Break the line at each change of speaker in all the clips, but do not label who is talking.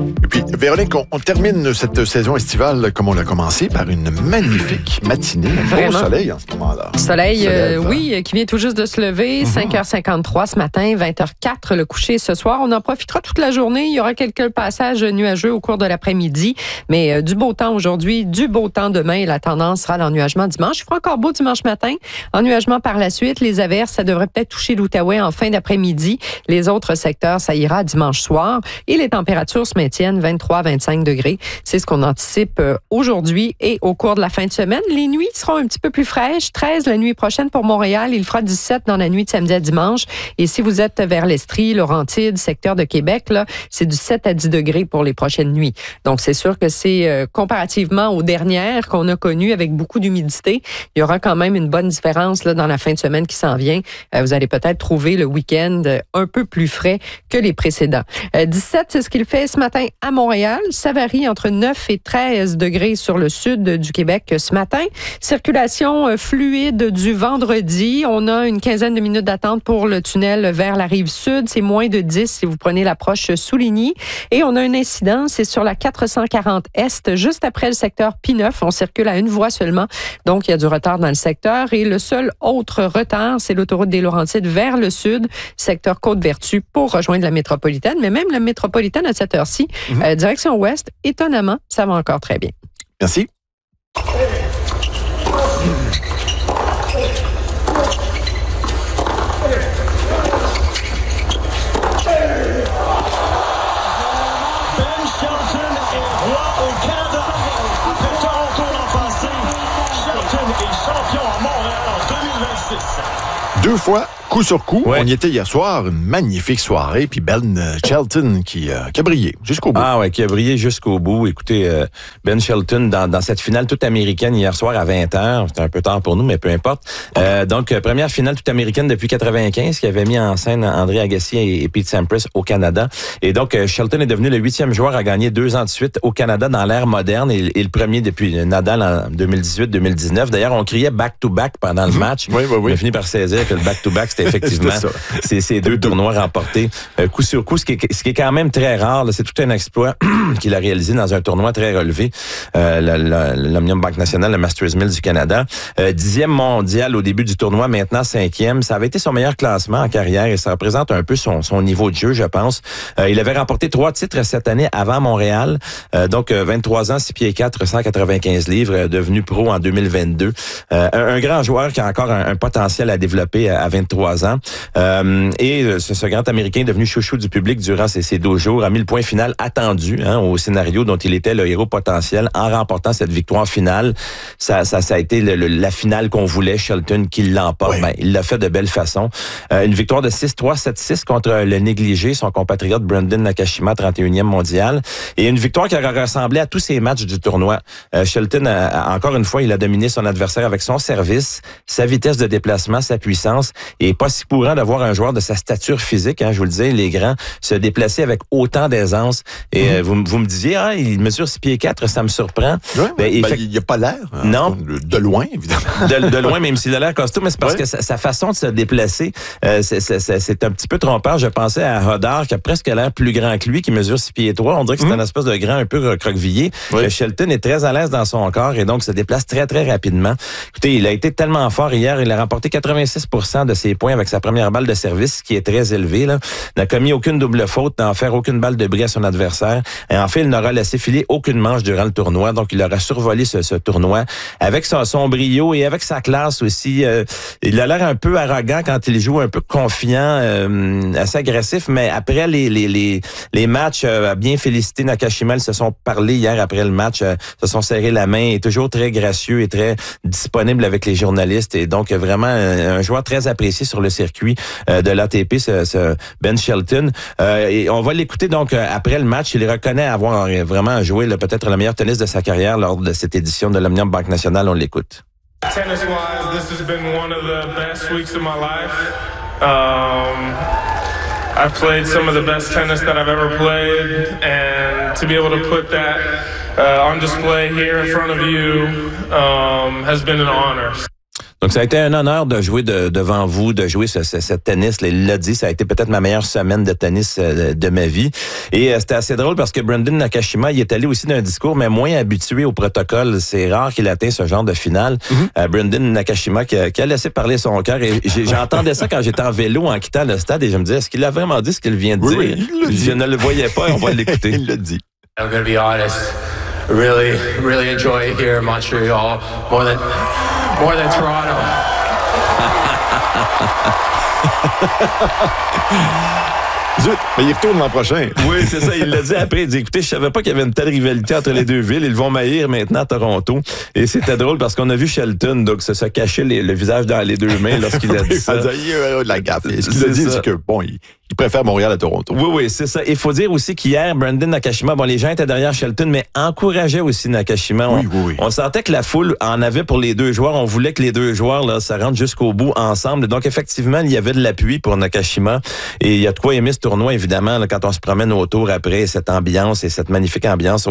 Et puis, Véronique, on termine cette saison estivale comme on l'a commencé par une magnifique matinée. Un beau soleil en ce moment-là.
Soleil, oui, qui vient tout juste de se lever. 5h53 ce matin, 20h04 le coucher ce soir. On en profitera toute la journée. Il y aura quelques passages nuageux au cours de l'après-midi. Mais du beau temps aujourd'hui, du beau temps demain. Et la tendance sera l'ennuagement dimanche. Il fera encore beau dimanche matin. Ennuagement par la suite. Les averses, ça devrait peut-être toucher l'Outaouais en fin d'après-midi. Les autres secteurs, ça ira dimanche soir. Et les températures se maintiennent 23 à 25 degrés. C'est ce qu'on anticipe aujourd'hui et au cours de la fin de semaine. Les nuits seront un petit peu plus fraîches. 13 la nuit prochaine pour Montréal. Il fera 17 dans la nuit de samedi à dimanche. Et si vous êtes vers l'Estrie, Laurentides, secteur de Québec, là, c'est du 7 à 10 degrés pour les prochaines nuits. Donc, c'est sûr que c'est comparativement aux dernières qu'on a connues avec beaucoup d'humidité. Il y aura quand même une bonne différence là, dans la fin de semaine qui s'en vient. Vous allez peut-être trouver le week-end un peu plus frais que les précédents. 17, c'est ce qu'il fait ce matin à Montréal. Ça varie entre 9 et 13 degrés sur le sud du Québec ce matin. Circulation fluide du vendredi. On a une quinzaine de minutes d'attente pour le tunnel vers la rive sud. C'est moins de 10 si vous prenez l'approche Souligny. Et on a un incident, c'est sur la 440 Est, juste après le secteur P9. On circule à une voie seulement. Donc, il y a du retard dans le secteur. Et le seul autre retard, c'est l'autoroute des Laurentides vers le sud, secteur Côte-Vertu, pour rejoindre la métropolitaine. Mais même la métropolitaine à cette heure-ci, direction ouest, étonnamment, ça va encore très bien.
Merci. Deux fois, coup sur coup. Ouais. On y était hier soir, une magnifique soirée. Puis Ben Shelton qui a brillé jusqu'au bout.
Ah ouais, qui a brillé jusqu'au bout. Écoutez, Ben Shelton dans cette finale toute américaine hier soir à 20h. C'était un peu tard pour nous, mais peu importe. Donc, première finale toute américaine depuis 95 qui avait mis en scène André Agassi et Pete Sampras au Canada. Et donc, Shelton est devenu le 8e joueur à gagner 2 ans de suite au Canada dans l'ère moderne et le premier depuis Nadal en 2018-2019. D'ailleurs, on criait back-to-back pendant le match.
Oui.
On a fini par saisir que le back-to-back, c'était effectivement ces deux tournois remportés coup sur coup, ce qui est quand même très rare. Là, c'est tout un exploit qu'il a réalisé dans un tournoi très relevé, l'Omnium Banque Nationale, le Masters 1000 du Canada. 10e mondial au début du tournoi, maintenant 5e. Ça avait été son meilleur classement en carrière et ça représente un peu son niveau de jeu, je pense. Il avait remporté 3 titres cette année avant Montréal. Donc, 23 ans, 6 pieds 4, 195 livres, devenu pro en 2022. Un grand joueur qui a encore un potentiel à développer à 23 ans. Et ce grand Américain devenu chouchou du public durant ces 12 jours a mis le point final attendu au scénario dont il était le héros potentiel en remportant cette victoire finale. Ça a été la finale qu'on voulait, Shelton qui l'emporte. Oui. Ben, il l'a fait de belle façon. Une victoire de 6-3, 7-6 contre le négligé, son compatriote Brandon Nakashima, 31e mondial. Et une victoire qui a ressemblé à tous ses matchs du tournoi. Shelton, encore une fois, il a dominé son adversaire avec son service, sa vitesse de déplacement, sa puissance. Et pas si courant de voir un joueur de sa stature physique, je vous le disais, les grands, se déplacer avec autant d'aisance. Et vous me disiez, il mesure 6 pieds 4, ça me surprend.
Ouais, il n'y a pas l'air.
Non.
De loin, évidemment.
De loin, même s'il a l'air costaud, mais c'est parce que sa façon de se déplacer, c'est un petit peu trompeur. Je pensais à Hodar, qui a presque l'air plus grand que lui, qui mesure 6 pieds 3. On dirait que c'est un espèce de grand un peu recroquevillé. Shelton est très à l'aise dans son corps et donc se déplace très, très rapidement. Écoutez, il a été tellement fort hier, il a remporté 86% de ses points avec sa première balle de service, qui est très élevée. Là. Il n'a commis aucune double faute, n'a offert aucune balle de bris à son adversaire. Et en fait, il n'aura laissé filer aucune manche durant le tournoi. Donc, il aura survolé ce tournoi avec son brio et avec sa classe aussi. Il a l'air un peu arrogant quand il joue, un peu confiant, assez agressif. Mais après les matchs, a bien félicité Nakashima. Ils se sont parlé hier après le match, se sont serré la main. Il est toujours très gracieux et très disponible avec les journalistes. Et donc, vraiment un joueur très apprécié sur le circuit de l'ATP, ce Ben Shelton. Et on va l'écouter donc après le match. Il reconnaît avoir vraiment joué peut-être le meilleur tennis de sa carrière lors de cette édition de l'Omnium Banque Nationale. On l'écoute.
Tennis-wise, this has been one of the best weeks of my life. I've played some of the best tennis that I've ever played, and to be able to put that on display here in front of you has been an honor.
Donc, ça a été un honneur de jouer devant vous, de jouer ce tennis. Là, il l'a dit, ça a été peut-être ma meilleure semaine de tennis de ma vie. Et c'était assez drôle parce que Brandon Nakashima, il est allé aussi d'un discours, mais moins habitué au protocole. C'est rare qu'il atteigne ce genre de finale. Brandon Nakashima qui a laissé parler son cœur. Et j'entendais ça quand j'étais en vélo en quittant le stade et je me disais, est-ce qu'il a vraiment dit ce qu'il vient de dire?
Oui,
Je ne le voyais pas, on va l'écouter.
Il l'a dit.
I'm going to be honest. Really, really enjoy it here in Montreal more than Toronto.
Zut, mais il retourne l'an prochain.
Oui, c'est ça. Il l'a dit après. Il dit, écoutez, je savais pas qu'il y avait une telle rivalité entre les deux villes. Ils vont m'haïr maintenant à Toronto. Et c'était drôle parce qu'on a vu Shelton, donc se cacher le visage dans les deux mains lorsqu'il a dit ça.
Il a de la gaffe. Ce qu'il a dit, c'est que, bon, il préfère Montréal à Toronto.
Oui, c'est ça. Il faut dire aussi qu'hier, Brandon Nakashima, bon, les gens étaient derrière Shelton, mais encourageaient aussi Nakashima.
Oui.
On sentait que la foule en avait pour les deux joueurs. On voulait que les deux joueurs, là, ça rentre jusqu'au bout ensemble. Donc, effectivement, il y avait de l'appui pour Nakashima. Et il y a de quoi aimer ce tournoi, évidemment, là, quand on se promène autour après cette ambiance et cette magnifique ambiance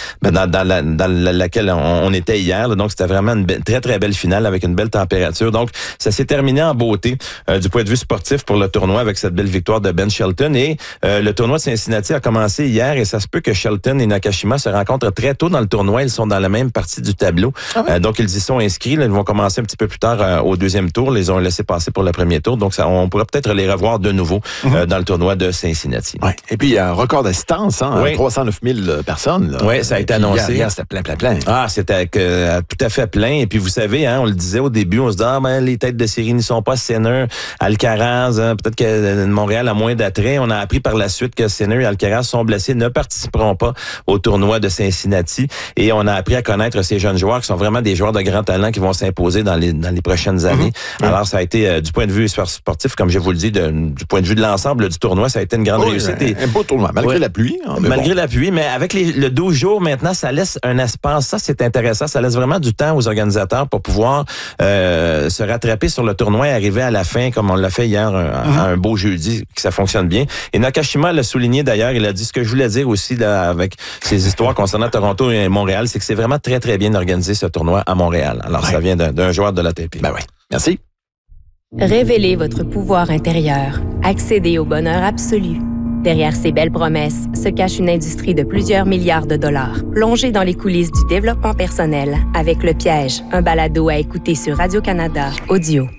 dans laquelle on était hier. Là. Donc, c'était vraiment une très, très belle finale avec une belle température. Donc, ça s'est terminé en beauté du point de vue sportif pour le tournoi avec cette belle victoire de Ben Shelton. Et le tournoi de Cincinnati a commencé hier et ça se peut que Shelton et Nakashima se rencontrent très tôt dans le tournoi. Ils sont dans la même partie du tableau. Donc, ils y sont inscrits. Là, ils vont commencer un petit peu plus tard au deuxième tour. Ils ont laissé passer pour le premier tour. Donc, on pourrait peut-être les revoir de nouveau dans le tournoi de Cincinnati.
Ouais. Et puis, il y a un record d'assistance, 309 000 personnes.
Oui, ça a été annoncé.
Hier, c'était plein.
Ah, c'était tout à fait plein. Et puis, vous savez, on le disait au début, on se dit, les têtes de série n'y sont pas. Sinner, Alcaraz, peut-être que Montréal a moins d'attrait. On a appris par la suite que Sinner et Alcaraz sont blessés, ne participeront pas au tournoi de Cincinnati. Et on a appris à connaître ces jeunes joueurs qui sont vraiment des joueurs de grand talent qui vont s'imposer dans les prochaines années. Alors, ça a été, du point de vue sportif, comme je vous le dis, du point de vue de l'ensemble du tournoi, ça a été une grande réussite.
Un beau tournoi, malgré la pluie.
Malgré la pluie, mais avec le 12 jours maintenant, ça laisse un espace. Ça, c'est intéressant. Ça laisse vraiment du temps aux organisateurs pour pouvoir se rattraper sur le tournoi et arriver à la fin, comme on l'a fait hier, un beau jeudi, que ça fonctionne bien. Et Nakashima l'a souligné d'ailleurs, il a dit ce que je voulais dire aussi là, avec ces histoires concernant Toronto et Montréal, c'est que c'est vraiment très, très bien organisé ce tournoi à Montréal. Alors, ça vient d'un joueur de l'ATP.
Ben oui. Merci.
Révélez votre pouvoir intérieur. Accédez au bonheur absolu. Derrière ces belles promesses se cache une industrie de plusieurs milliards de dollars. Plongez dans les coulisses du développement personnel avec Le Piège, un balado à écouter sur Radio-Canada Audio.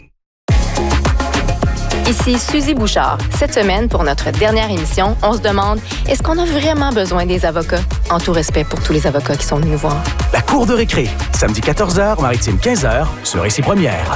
Ici Suzy Bouchard. Cette semaine, pour notre dernière émission, on se demande, est-ce qu'on a vraiment besoin des avocats? En tout respect pour tous les avocats qui sont venus nous voir.
La cour de récré, samedi 14h, Maritime 15h, sur Ici Première.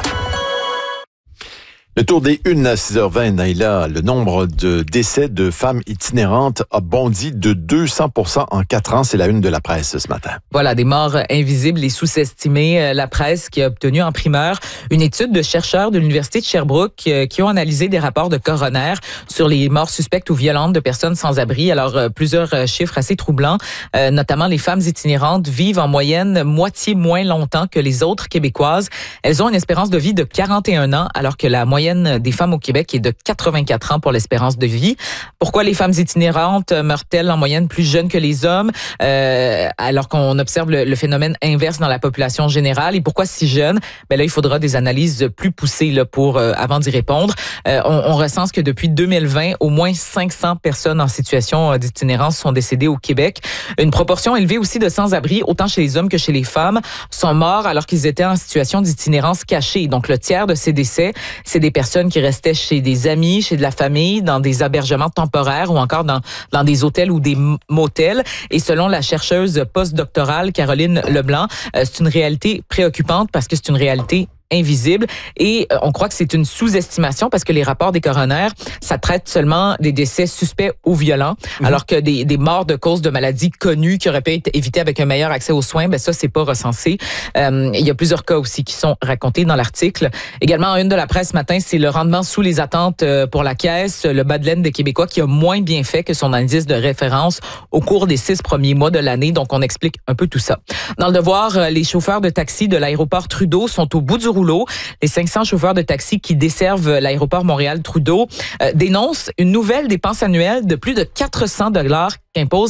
Le tour des unes à 6h20, Naïla, le nombre de décès de femmes itinérantes a bondi de 200% en 4 ans. C'est la une de la presse ce matin.
Voilà, des morts invisibles et sous-estimées. La presse qui a obtenu en primeur une étude de chercheurs de l'Université de Sherbrooke qui ont analysé des rapports de coroner sur les morts suspectes ou violentes de personnes sans abri. Alors, plusieurs chiffres assez troublants, notamment les femmes itinérantes vivent en moyenne moitié moins longtemps que les autres Québécoises. Elles ont une espérance de vie de 41 ans, alors que la moyenne des femmes au Québec est de 84 ans pour l'espérance de vie. Pourquoi les femmes itinérantes meurent-elles en moyenne plus jeunes que les hommes, alors qu'on observe le phénomène inverse dans la population générale? Et pourquoi si jeunes? Ben là, il faudra des analyses plus poussées là, avant d'y répondre. On recense que depuis 2020, au moins 500 personnes en situation d'itinérance sont décédées au Québec. Une proportion élevée aussi de sans-abri, autant chez les hommes que chez les femmes, sont morts alors qu'ils étaient en situation d'itinérance cachée. Donc, le tiers de ces décès, c'est des personnes qui restaient chez des amis, chez de la famille, dans des hébergements temporaires ou encore dans des hôtels ou des motels. Et selon la chercheuse postdoctorale Caroline Leblanc, c'est une réalité préoccupante parce que c'est une réalité invisible et on croit que c'est une sous-estimation parce que les rapports des coroners, ça traite seulement des décès suspects ou violents, alors que des morts de cause de maladies connues qui auraient pu être évitées avec un meilleur accès aux soins, ben ça, c'est pas recensé. Il y a plusieurs cas aussi qui sont racontés dans l'article. Également, en une de la presse ce matin, c'est le rendement sous les attentes pour la Caisse, le bas de laine des Québécois qui a moins bien fait que son indice de référence au cours des 6 premiers mois de l'année. Donc, on explique un peu tout ça. Dans le Devoir, les chauffeurs de taxi de l'aéroport Trudeau sont au bout du rouleau. Les 500 chauffeurs de taxi qui desservent l'aéroport Montréal-Trudeau dénoncent une nouvelle dépense annuelle de plus de 400 $ qu'impose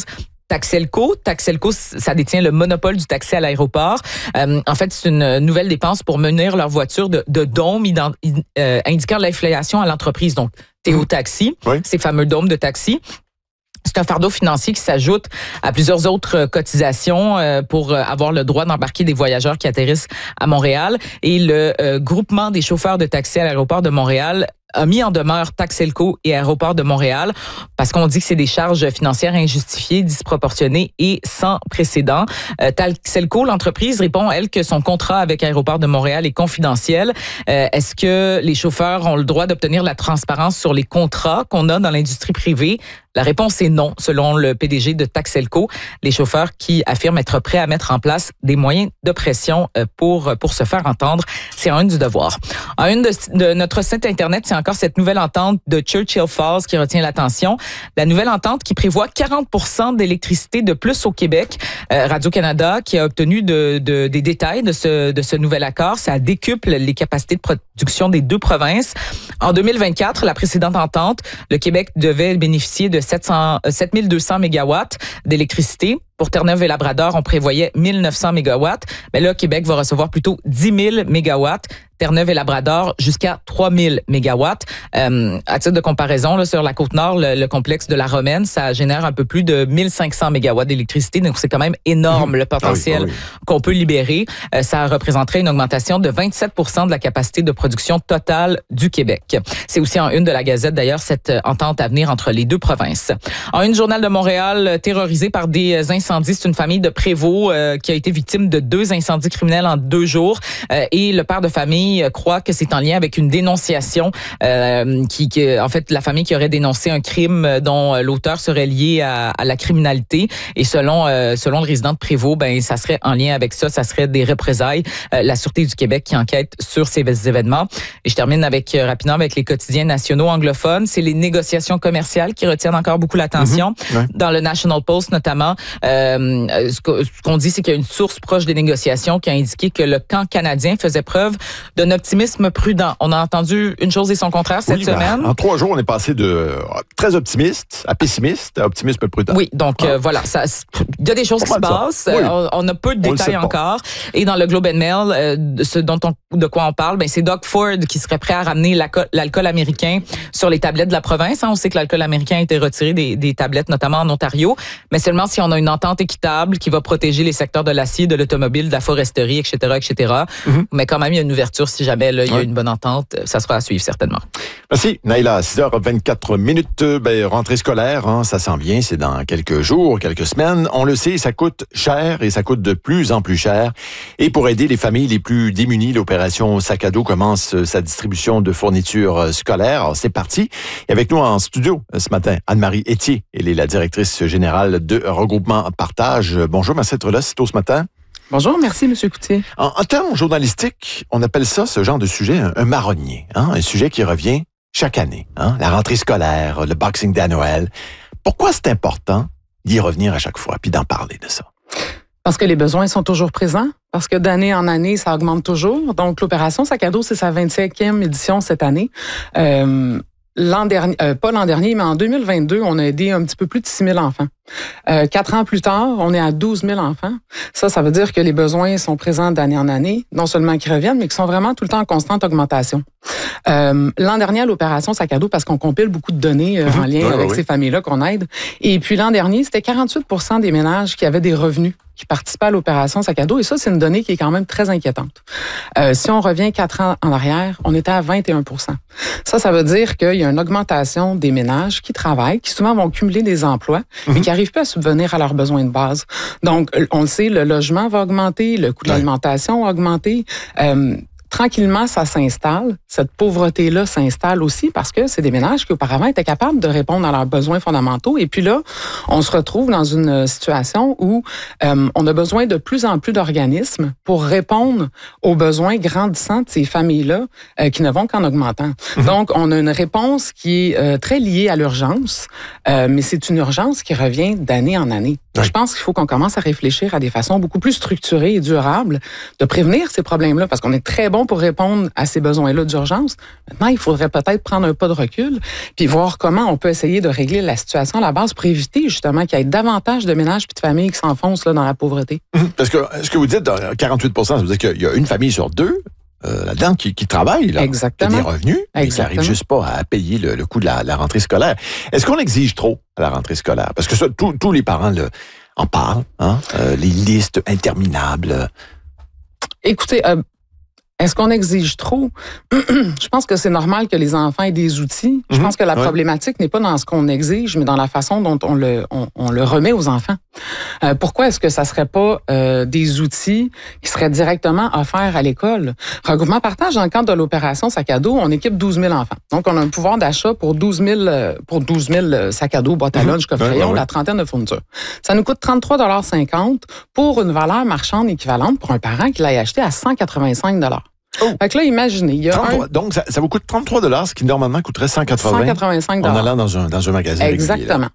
Taxelco. Taxelco, ça détient le monopole du taxi à l'aéroport. En fait, c'est une nouvelle dépense pour munir leur voiture de dômes indiquant l'inflation à l'entreprise. Donc, Théo Taxi, ces fameux dômes de taxi. C'est un fardeau financier qui s'ajoute à plusieurs autres cotisations pour avoir le droit d'embarquer des voyageurs qui atterrissent à Montréal. Et le groupement des chauffeurs de taxi à l'aéroport de Montréal a mis en demeure Taxelco et Aéroport de Montréal parce qu'on dit que c'est des charges financières injustifiées, disproportionnées et sans précédent. Taxelco, l'entreprise, répond, elle, que son contrat avec Aéroport de Montréal est confidentiel. Est-ce que les chauffeurs ont le droit d'obtenir la transparence sur les contrats qu'on a dans l'industrie privée? La réponse est non, selon le PDG de Taxelco. Les chauffeurs qui affirment être prêts à mettre en place des moyens de pression pour se faire entendre. C'est en une du Devoir. En une de notre site Internet, c'est encore cette nouvelle entente de Churchill Falls qui retient l'attention. La nouvelle entente qui prévoit 40% d'électricité de plus au Québec. Radio-Canada qui a obtenu des détails de ce nouvel accord. Ça décuple les capacités de production des deux provinces. En 2024, la précédente entente, le Québec devait bénéficier de 7200 mégawatts d'électricité. Pour Terre-Neuve et Labrador, on prévoyait 1900 mégawatts. Mais là, Québec va recevoir plutôt 10 000 mégawatts. Terre-Neuve et Labrador jusqu'à 3000 mégawatts. À titre de comparaison, là, sur la Côte-Nord, le complexe de la Romaine, ça génère un peu plus de 1500 mégawatts d'électricité. Donc, c'est quand même énorme le potentiel qu'on peut libérer. Ça représenterait une augmentation de 27% de la capacité de production totale du Québec. C'est aussi en une de la Gazette, d'ailleurs, cette entente à venir entre les deux provinces. En une, Journal de Montréal, terrorisé par des incendies. C'est une famille de Prévost qui a été victime de 2 incendies criminels en 2 jours. Et le père de famille croit que c'est en lien avec une dénonciation en fait, la famille qui aurait dénoncé un crime dont l'auteur serait lié à la criminalité. Et selon le résident de Prévost, ça serait en lien avec ça. Ça serait des représailles. La Sûreté du Québec qui enquête sur ces événements. Et je termine rapidement avec les quotidiens nationaux anglophones. C'est les négociations commerciales qui retiennent encore beaucoup l'attention. Dans le National Post, notamment, ce qu'on dit, c'est qu'il y a une source proche des négociations qui a indiqué que le camp canadien faisait preuve d'un optimisme prudent. On a entendu une chose et son contraire cette semaine.
En 3 jours, on est passé de très optimiste à pessimiste à optimisme prudent.
Oui, donc voilà, il y a des choses qui se passent. On a peu de détails encore. Et dans le Globe and Mail, de quoi on parle, c'est Doug Ford qui serait prêt à ramener l'alcool américain sur les tablettes de la province. On sait que l'alcool américain a été retiré des tablettes, notamment en Ontario, mais seulement si on a une entente équitable qui va protéger les secteurs de l'acier, de l'automobile, de la foresterie, etc., etc. Mais quand même, il y a une ouverture si jamais il y a une bonne entente. Ça sera à suivre certainement.
Merci, Naïla. 6h24. Rentrée scolaire, ça s'en vient. C'est dans quelques jours, quelques semaines. On le sait, ça coûte cher et ça coûte de plus en plus cher. Et pour aider les familles les plus démunies, l'opération Sac à dos commence sa distribution de fournitures scolaires. Alors, c'est parti. Et avec nous en studio ce matin, Anne-Marie Etier. Elle est la directrice générale de Regroupement Partage. Bonjour, merci d'être là. C'est tôt ce matin.
Bonjour, merci, M. Coutier.
En termes journalistiques, on appelle ça, ce genre de sujet, un marronnier. Un sujet qui revient chaque année. La rentrée scolaire, le Boxing Day à Noël. Pourquoi c'est important d'y revenir à chaque fois puis d'en parler de ça?
Parce que les besoins sont toujours présents. Parce que d'année en année, ça augmente toujours. Donc, l'opération Sac à dos, c'est sa 25e édition cette année. L'an dernier, pas l'an dernier, mais en 2022, on a aidé un petit peu plus de 6 000 enfants. 4 ans plus tard, on est à 12 000 enfants. Ça veut dire que les besoins sont présents d'année en année, non seulement qu'ils reviennent, mais qui sont vraiment tout le temps en constante augmentation. L'an dernier, à l'opération Sac à dos, parce qu'on compile beaucoup de données en lien avec ces familles-là qu'on aide. Et puis l'an dernier, c'était 48% des ménages qui avaient des revenus qui participaient à l'opération Sac à dos. Et ça, c'est une donnée qui est quand même très inquiétante. Si on revient 4 ans en arrière, on était à 21%. Ça veut dire qu'il y a une augmentation des ménages qui travaillent, qui souvent vont cumuler des emplois, mais qui n'arrivent pas à subvenir à leurs besoins de base. Donc, on le sait, le logement va augmenter, le coût de l'alimentation va augmenter. Tranquillement, ça s'installe. Cette pauvreté-là s'installe aussi parce que c'est des ménages qui auparavant étaient capables de répondre à leurs besoins fondamentaux. Et puis là, on se retrouve dans une situation où on a besoin de plus en plus d'organismes pour répondre aux besoins grandissants de ces familles-là qui ne vont qu'en augmentant. Donc, on a une réponse qui est très liée à l'urgence, mais c'est une urgence qui revient d'année en année. Je pense qu'il faut qu'on commence à réfléchir à des façons beaucoup plus structurées et durables de prévenir ces problèmes-là parce qu'on est très bon bon pour répondre à ces besoins-là d'urgence. Maintenant, il faudrait peut-être prendre un pas de recul puis voir comment on peut essayer de régler la situation à la base pour éviter justement qu'il y ait davantage de ménages puis de familles qui s'enfoncent là, dans la pauvreté.
Parce que ce que vous dites, 48 ça veut dire qu'il y a une famille sur deux là-dedans qui travaille, là,
exactement,
qui a des revenus, mais qui n'arrive juste pas à payer le coût de la rentrée scolaire. Est-ce qu'on exige trop à la rentrée scolaire? Parce que ça, tous les parents en parlent, hein? Les listes interminables.
Écoutez, est-ce qu'on exige trop? Je pense que c'est normal que les enfants aient des outils. Je pense que la problématique n'est pas dans ce qu'on exige, mais dans la façon dont on le remet aux enfants. Pourquoi est-ce que ça serait pas des outils qui seraient directement offerts à l'école? Regroupement partage, dans le cadre de l'opération sac à dos, on équipe 12 000 enfants. Donc, on a un pouvoir d'achat pour 12 000 sacs à dos, boîtes à lunch, coffre-rayon, la trentaine de fournitures. Ça nous coûte 33,50 $ pour une valeur marchande équivalente pour un parent qui l'a acheté à 185 $. Fait que là, imaginez, il y a
donc, ça vous coûte 33 $, ce qui normalement coûterait 185 $ en allant dans un magasin.
Exactement.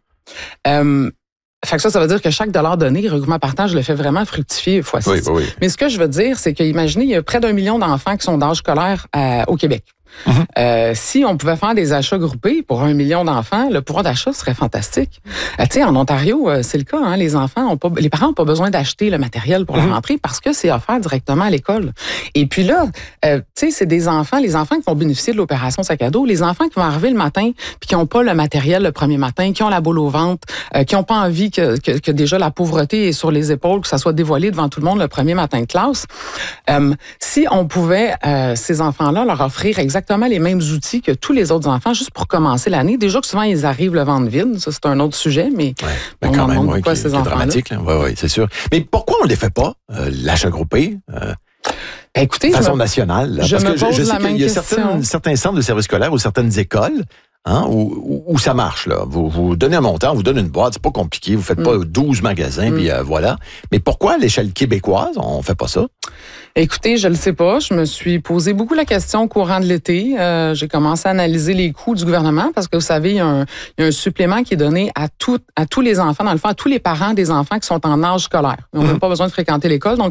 Fait que ça veut dire que chaque dollar donné, regroupement partage le fait vraiment fructifier fois 6.
Oui.
Mais ce que je veux dire, c'est qu'imaginez, il y a près d'1 million d'enfants qui sont d'âge scolaire au Québec. Si on pouvait faire des achats groupés pour 1 million d'enfants, le pouvoir d'achat serait fantastique. Tu sais, en Ontario, c'est le cas. Hein, les parents n'ont pas besoin d'acheter le matériel pour la rentrée parce que c'est offert directement à l'école. Et puis là, tu sais, c'est les enfants qui vont bénéficier de l'opération sac à dos, les enfants qui vont arriver le matin puis qui n'ont pas le matériel le premier matin, qui ont la boule au ventre, qui n'ont pas envie que déjà la pauvreté est sur les épaules, que ça soit dévoilé devant tout le monde le premier matin de classe. Si on pouvait, ces enfants-là, leur offrir exactement les mêmes outils que tous les autres enfants, juste pour commencer l'année. Déjà que souvent, ils arrivent le ventre vide. Ça, c'est un autre sujet, mais on
quand même,
pourquoi ces enfants-là.
Dramatique, là. Oui, c'est sûr. Mais pourquoi on ne les fait pas, l'achat groupé?
Écoutez,
de façon nationale. Là,
je
parce
me
que
pose
je sais
la même
qu'il y a
question.
certains centres de services scolaires ou certaines écoles où ça marche. Là. Vous donnez un montant, on vous donne une boîte, c'est pas compliqué, vous faites pas 12 magasins, puis voilà. Mais pourquoi à l'échelle québécoise, on fait pas ça?
Écoutez, je le sais pas. Je me suis posé beaucoup la question au courant de l'été. J'ai commencé à analyser les coûts du gouvernement parce que vous savez, il y a un supplément qui est donné à tous les enfants, dans le fond, à tous les parents des enfants qui sont en âge scolaire. Ils n'ont même pas besoin de fréquenter l'école. Donc,